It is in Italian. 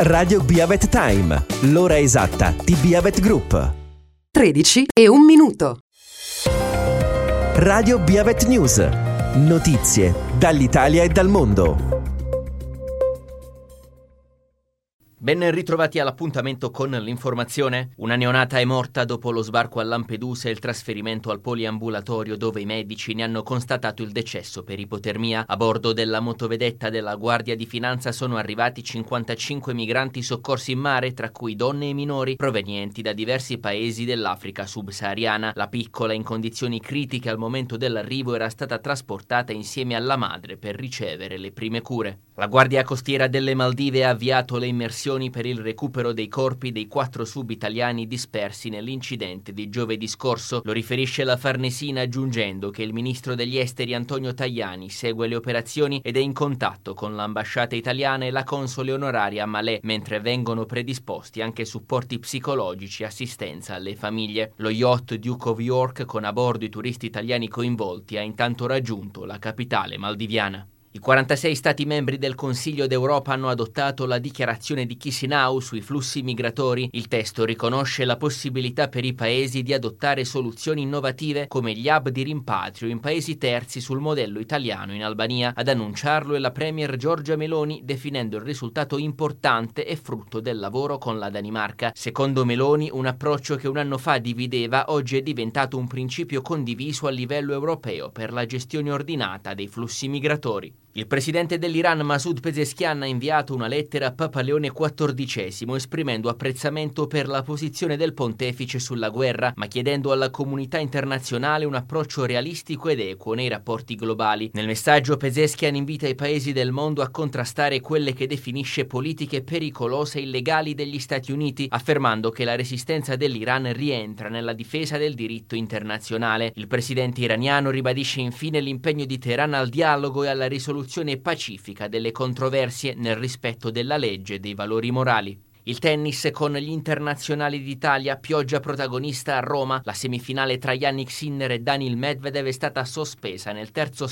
Radio Biavet Time, l'ora esatta di Biavet Group. 13 e 1 minuto. Radio Biavet News, notizie dall'Italia e dal mondo. Ben ritrovati all'appuntamento con l'informazione. Una neonata è morta dopo lo sbarco a Lampedusa e il trasferimento al poliambulatorio, dove i medici ne hanno constatato il decesso per ipotermia. A bordo della motovedetta della Guardia di Finanza sono arrivati 55 migranti soccorsi in mare, tra cui donne e minori provenienti da diversi paesi dell'Africa subsahariana. La piccola, in condizioni critiche al momento dell'arrivo, era stata trasportata insieme alla madre per ricevere le prime cure. La Guardia Costiera delle Maldive ha avviato le immersioni per il recupero dei corpi dei 4 sub-italiani dispersi nell'incidente di giovedì scorso. Lo riferisce la Farnesina, aggiungendo che il ministro degli esteri Antonio Tajani segue le operazioni ed è in contatto con l'ambasciata italiana e la console onoraria a Malé, mentre vengono predisposti anche supporti psicologici e assistenza alle famiglie. Lo yacht Duke of York, con a bordo i turisti italiani coinvolti, ha intanto raggiunto la capitale maldiviana. I 46 Stati membri del Consiglio d'Europa hanno adottato la dichiarazione di Chisinau sui flussi migratori. Il testo riconosce la possibilità per i paesi di adottare soluzioni innovative come gli hub di rimpatrio in paesi terzi sul modello italiano in Albania. Ad annunciarlo è la premier Giorgia Meloni, definendo il risultato importante e frutto del lavoro con la Danimarca. Secondo Meloni, un approccio che un anno fa divideva oggi è diventato un principio condiviso a livello europeo per la gestione ordinata dei flussi migratori. Il presidente dell'Iran Masoud Pezeshkian ha inviato una lettera a Papa Leone XIV esprimendo apprezzamento per la posizione del pontefice sulla guerra, ma chiedendo alla comunità internazionale un approccio realistico ed equo nei rapporti globali. Nel messaggio Pezeshkian invita i paesi del mondo a contrastare quelle che definisce politiche pericolose e illegali degli Stati Uniti, affermando che la resistenza dell'Iran rientra nella difesa del diritto internazionale. Il presidente iraniano ribadisce infine l'impegno di Teheran al dialogo e alla risoluzione pacifica delle controversie nel rispetto della legge e dei valori morali. Il tennis con gli internazionali d'Italia, pioggia protagonista a Roma. La semifinale tra Jannik Sinner e Daniil Medvedev è stata sospesa nel terzo